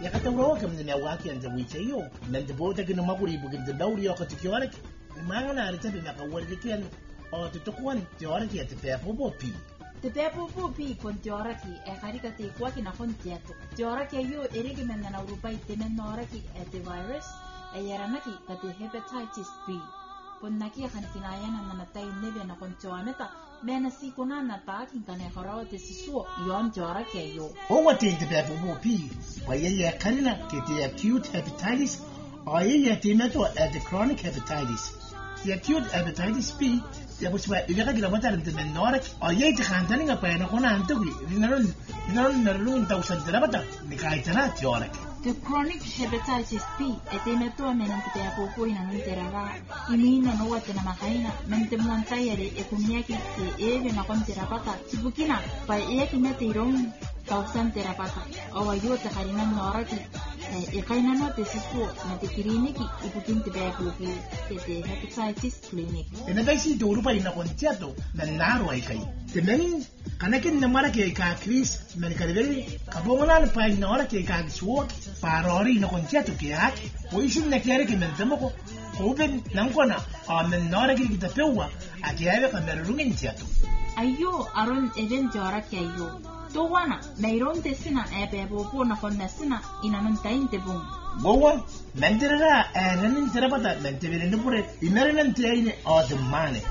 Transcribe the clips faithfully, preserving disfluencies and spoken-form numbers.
yakataurawa kam ne waki anja wicheyo nan de bota gina maguri bugin da dauri ya kati kiwara mangana arita be maka warde ken o to to kwan tiora ki te pe po pi te pe po pi kon tiora ki e karika te kwa ki na kon tiato tiora ki yo erigi men na Europa te men nora ki e te virus e yarana ki ka te hepatitis B pon naki kan kinayana na natai nebe na kon tiameta mena si kunana ta kin kane harawa te sisuo yon tiora ki yo o wati te pe po pi pa ye ye kanina ke te acute hepatitis o ye ye te meto e the chronic hepatitis the acute hepatitis B ya bus ba ile ka gila mata de menora o ye te khantani nga pa na kona antugui dinaro dinaro narlu inta usan tera bata ni kai tana tiora the chronic hepatitis B e te meto menante te apopo ina non terara imina no wate na makaina mente montayere e kumiaki te eve na kon terapata tibukina pa e ki mete iron tausan terapata o ayo te harina nora ki e kaina no te sisko na te kliniki ipukin te apopo te te hepatitis clinic ena dai si do rupa ina kon tiato na naro ai kai te men kanakin na mara ke ka Chris men ka dele ka bongola pa ina ora ke ka suok parori no kon tiato ke hak o isin na kere ke men tamoko open nan kona a men nora ke kita pewa a ke ave ka merungin tiato ayo aron event ora ke ayo to wana meiron te sina e be bo na kon na sina ina non tain te bon bowa menterera e renin terapata menterene pure imerenan te ine o de mane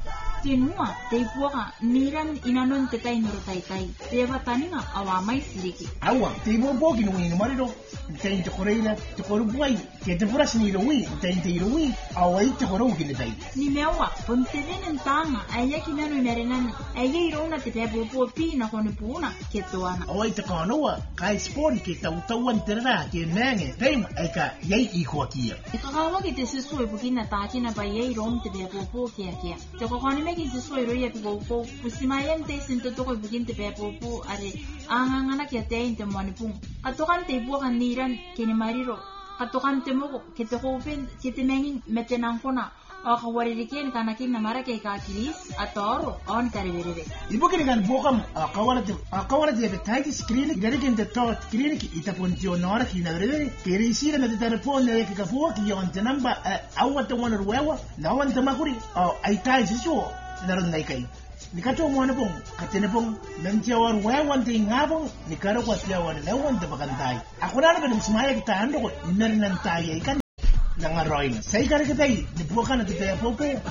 tinua te puaka niran inanon te tai noro tai tai te vataninga awa mai siliki awa te bo bo ki no ni marido te te koreira te koru buai ke te pura sini ro wi te te ro wi awa te koru ki ni tai ni mewa ponte venen tanga aya ki nano merenan aya irona te te bo bo pi na kono puna ke toana awa te konoa kai spon ke tau tau antera ke nenge tem ai ka yai i ho kia e kawa ki te sesu e bukina ta kina ba yai ron te bo bo ke ke te ko kono ki se so iro ya po po pusimayan te sinto to ko bugin te po po are angangana ki te inte manipung katokan te bu kan niran kini mariro katokan te mo ke te hopen ke te mengin metenang kona o khawari riken kana kin namara ke ka kiris atoro on tarivere ibo kini kan bokam akawara te akawara te hepatitis clinic dari kin te tot clinic ita pontio nora ki na reve ke risira me te telefone ke ka fo ki on te namba awata wana ruwa na wan te makuri ai tai siso naron nai kai nikato mo na pong katene pong nantiawar wewan te ngabong nikaro kwa tiawan lewan te bakantai ako na na sumaya kita ando ko narinan tayo ikan nangaroy sai kare kita i dibuka na kita popo